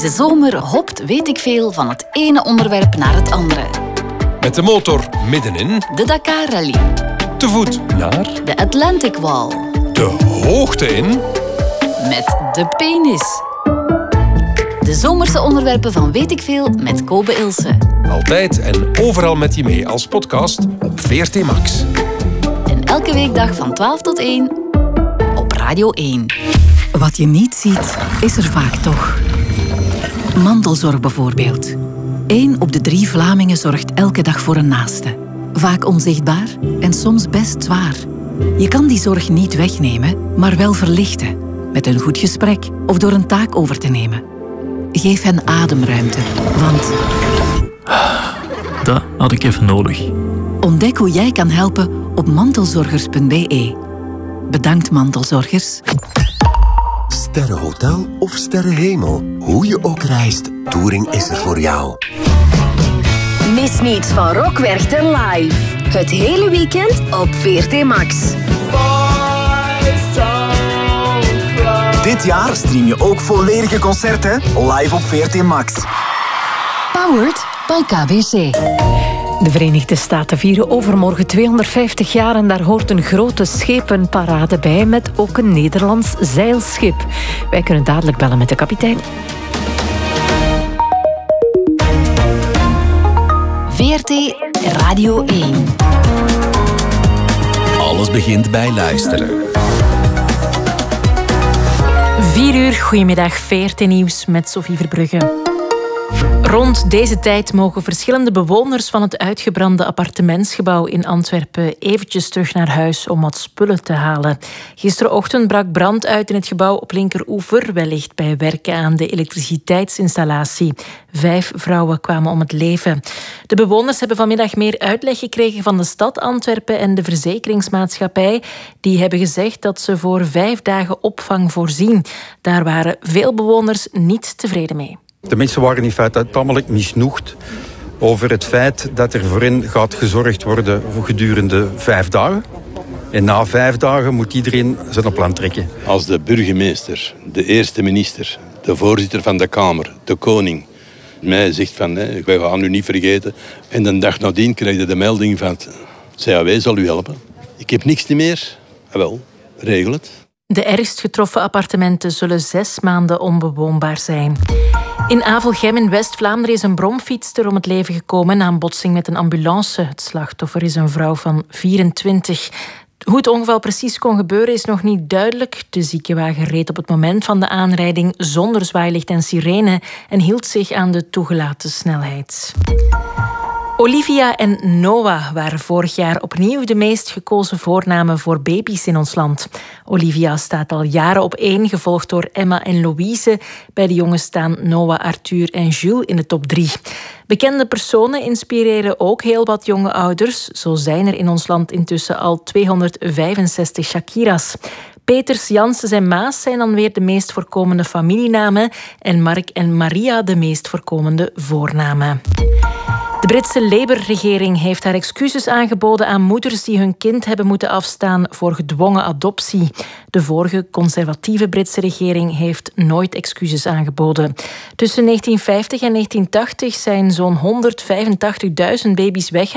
Deze zomer hopt weet ik veel van het ene onderwerp naar het andere. Met de motor middenin. De Dakar Rally. Te voet naar. De Atlantic Wall. De hoogte in. Met de penis. De zomerse onderwerpen van Weet ik veel met Kobe Ilse. Altijd en overal met je mee als podcast op VRT Max. En elke weekdag van 12 tot 1 op Radio 1. Wat je niet ziet, is er vaak toch. Mantelzorg bijvoorbeeld. 1 op de 3 Vlamingen zorgt elke dag voor een naaste. Vaak onzichtbaar en soms best zwaar. Je kan die zorg niet wegnemen, maar wel verlichten. Met een goed gesprek of door een taak over te nemen. Geef hen ademruimte, want... Dat had ik even nodig. Ontdek hoe jij kan helpen op mantelzorgers.be. Bedankt, mantelzorgers. Sterrenhotel of sterrenhemel. Hoe je ook reist, Touring is er voor jou. Mis niets van Rock Werchter live. Het hele weekend op VRT Max. Dit jaar stream je ook volledige concerten live op VRT Max. Powered by KBC. De Verenigde Staten vieren overmorgen 250 jaar en daar hoort een grote schepenparade bij met ook een Nederlands zeilschip. Wij kunnen dadelijk bellen met de kapitein. VRT Radio 1. Alles begint bij luisteren. 4 uur, goedemiddag, VRT Nieuws met Sophie Verbrugge. Rond deze tijd mogen verschillende bewoners van het uitgebrande appartementsgebouw in Antwerpen eventjes terug naar huis om wat spullen te halen. Gisterenochtend brak brand uit in het gebouw op Linkeroever, wellicht bij werken aan de elektriciteitsinstallatie. 5 vrouwen kwamen om het leven. De bewoners hebben vanmiddag meer uitleg gekregen van de stad Antwerpen en de verzekeringsmaatschappij. Die hebben gezegd dat ze voor 5 dagen opvang voorzien. Daar waren veel bewoners niet tevreden mee. De mensen waren in feite tamelijk misnoegd over het feit dat er voor hen gaat gezorgd worden voor gedurende 5 dagen. En na 5 dagen moet iedereen zijn plan trekken. Als de burgemeester, de eerste minister, de voorzitter van de Kamer, de koning, mij zegt van, wij gaan u niet vergeten. En de dag nadien krijg je de melding van, CAW zal u helpen. Ik heb niks meer. Wel, regel het. De ergst getroffen appartementen zullen 6 maanden onbewoonbaar zijn. In Avelgem in West-Vlaanderen is een bromfietster om het leven gekomen na een botsing met een ambulance. Het slachtoffer is een vrouw van 24. Hoe het ongeval precies kon gebeuren is nog niet duidelijk. De ziekenwagen reed op het moment van de aanrijding zonder zwaailicht en sirene en hield zich aan de toegelaten snelheid. Olivia en Noah waren vorig jaar opnieuw de meest gekozen voornamen voor baby's in ons land. Olivia staat al jaren op 1, gevolgd door Emma en Louise. Bij de jongens staan Noah, Arthur en Jules in de top 3. Bekende personen inspireren ook heel wat jonge ouders. Zo zijn er in ons land intussen al 265 Shakira's. Peters, Janssens en Maas zijn dan weer de meest voorkomende familienamen en Mark en Maria de meest voorkomende voornamen. De Britse Labour-regering heeft haar excuses aangeboden aan moeders die hun kind hebben moeten afstaan voor gedwongen adoptie. De vorige conservatieve Britse regering heeft nooit excuses aangeboden. Tussen 1950 en 1980 zijn zo'n 185.000 baby's weggehaald